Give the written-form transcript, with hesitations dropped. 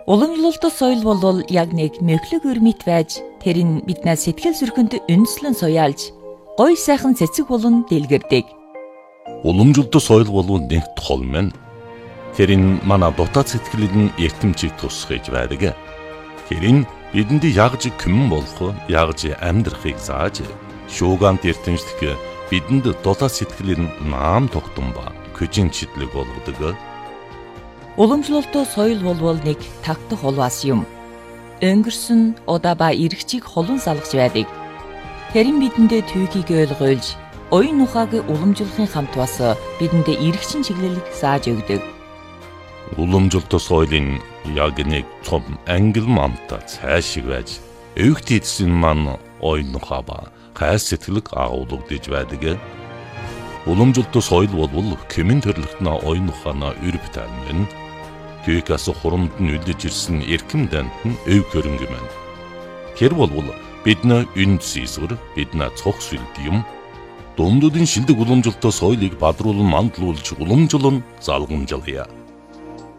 Уламжлалт соёл бол яг нэг мөхлөг өрмит байж тэр нь биднээс сэтгэл зүрхэнд үндэслэн суяалж гоё сайхан цэцэг болон дэлгэрдэг. Уламжлалт соёл бол нэг тол мэн. Тэр нь манай дотоод сэтгэлийн эртэмчийг тусгаж байдаг. Тэр нь бидэнд ягж күмэн болох, ягж амьдрахыг зааж, шуугант эртэмчлэх бидэнд дотоод сэтгэлийн наам тогтун ба көжин чидлэг болгодог. Уламжлалт соёл бол нэг тагтах улваас юм. Өнгөрсөн удаа ба эргчийг холон салгаж байдаг. Тэр нь бидэндээ түүхийг ойлгуулж, оюун ухааг уламжлахын хамт бас бидэндээ эргчин чиглэлийг зааж өгдөг. Уламжлалт соёлын яг нэг том ангил мамта цаашиг байж, өвгт эдсэн маань оюун ухаа ба хайр сэтгэлэг агуулгадж байдаг. Уламжлалт соёл бол кэмэн төрлөختнө оюун ухаанаа өрөвтөн мэн. Түүхээс хурамд нь үлдэж ирсэн эрхэм дант нь өв хөрөнгө мэн. Тэр бол бидний үнд зэсвэр, бидний цог сүлд юм. Дундуудын шилдэг уламжлалт соёлыг бадруулан мандуулж уламжлан залгамжлая.